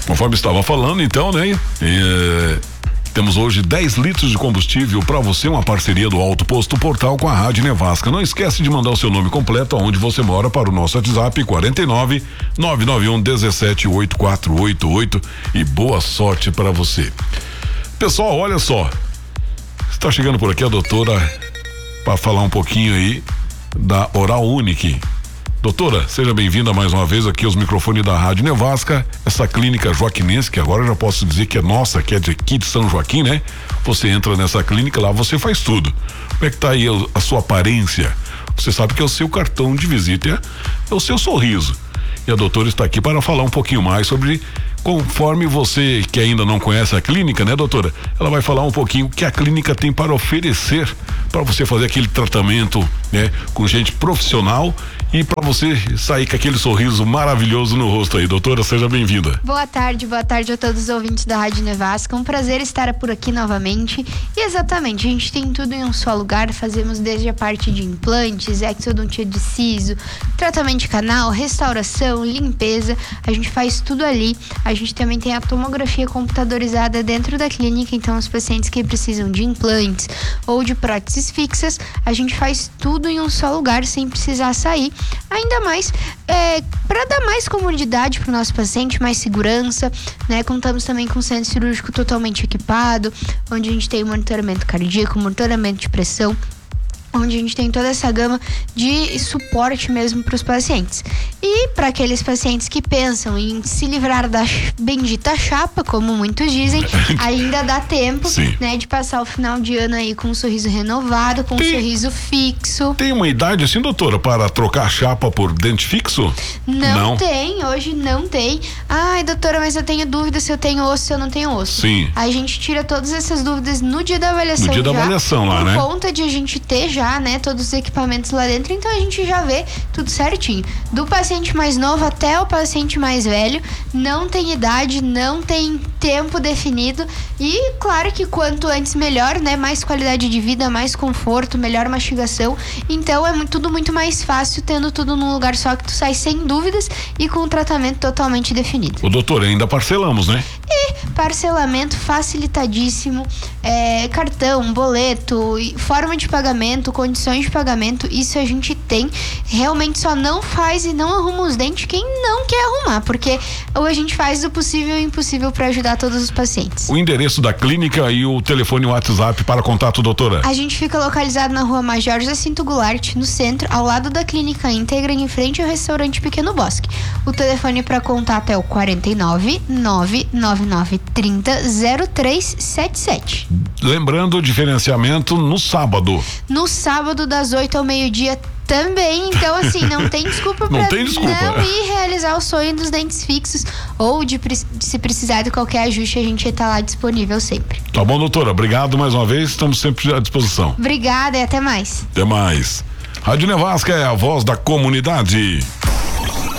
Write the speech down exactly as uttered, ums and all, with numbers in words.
Conforme estava falando, então, né? É, temos hoje dez litros de combustível para você, uma parceria do Alto Posto Portal com a Rádio Nevasca. Não esquece de mandar o seu nome completo, aonde você mora, para o nosso WhatsApp quarenta e nove, nove nove um, dezessete, oitenta e quatro oitenta e oito, e boa sorte para você. Pessoal, olha só, está chegando por aqui a doutora para falar um pouquinho aí da Oral Unique. Doutora, seja bem-vinda mais uma vez aqui aos microfones da Rádio Nevasca, essa clínica joaquinense, que agora eu já posso dizer que é nossa, que é de aqui de São Joaquim, né? Você entra nessa clínica, lá você faz tudo. Como é que tá aí a, a sua aparência? Você sabe que é o seu cartão de visita, é, é o seu sorriso. E a doutora está aqui para falar um pouquinho mais sobre, conforme você que ainda não conhece a clínica, né, doutora? Ela vai falar um pouquinho o que a clínica tem para oferecer para você fazer aquele tratamento, né, com gente profissional e para você sair com aquele sorriso maravilhoso no rosto aí. Doutora, seja bem-vinda. Boa tarde, boa tarde a todos os ouvintes da Rádio Nevasca. Um prazer estar por aqui novamente. E exatamente, a gente tem tudo em um só lugar. Fazemos desde a parte de implantes, exodontia de siso, tratamento de canal, restauração, limpeza. A gente faz tudo ali. A gente também tem a tomografia computadorizada dentro da clínica, então os pacientes que precisam de implantes ou de próteses fixas, a gente faz tudo em um só lugar sem precisar sair. Ainda mais é, para dar mais comodidade para o nosso paciente, mais segurança, né? Contamos também com um centro cirúrgico totalmente equipado, onde a gente tem monitoramento cardíaco, monitoramento de pressão, onde a gente tem toda essa gama de suporte mesmo para os pacientes. E para aqueles pacientes que pensam em se livrar da bendita chapa, como muitos dizem, ainda dá tempo, né, de passar o final de ano aí com um sorriso renovado, com tem, um sorriso fixo. Tem uma idade assim, doutora, para trocar chapa por dente fixo? Não, não tem, hoje não tem. Ai, doutora, mas eu tenho dúvida se eu tenho osso, se eu não tenho osso. Sim. A gente tira todas essas dúvidas no dia da avaliação. No dia já, da avaliação lá, por né? Por conta de a gente ter já, né, todos os equipamentos lá dentro, então a gente já vê tudo certinho. Do paciente mais novo até o paciente mais velho, não tem idade, não tem tempo definido e claro que quanto antes melhor, né, mais qualidade de vida, mais conforto, melhor mastigação, então é muito, tudo muito mais fácil tendo tudo num lugar só, que tu sai sem dúvidas e com um tratamento totalmente definido. O doutor, ainda parcelamos, né? E parcelamento facilitadíssimo, é, cartão, boleto, forma de pagamento, condições de pagamento, isso a gente tem. Realmente só não faz e não arruma os dentes quem não quer arrumar, porque ou a gente faz o possível e o impossível para ajudar todos os pacientes. O endereço da clínica e o telefone e o WhatsApp para contato, doutora? A gente fica localizado na rua Major Jacinto Goulart, no centro, ao lado da clínica íntegra, em frente ao restaurante Pequeno Bosque. O telefone para contato é o quarenta e nove, nove nove nove, trinta, zero três sete sete. Lembrando o diferenciamento no sábado. No sábado, das oito ao meio-dia também, então assim, não tem desculpa pra não, tem desculpa. não ir realizar o sonho dos dentes fixos ou de, de se precisar de qualquer ajuste, a gente tá lá disponível sempre. Tá bom, doutora, obrigado mais uma vez, estamos sempre à disposição. Obrigada e até mais. Até mais. Rádio Nevasca é a voz da comunidade.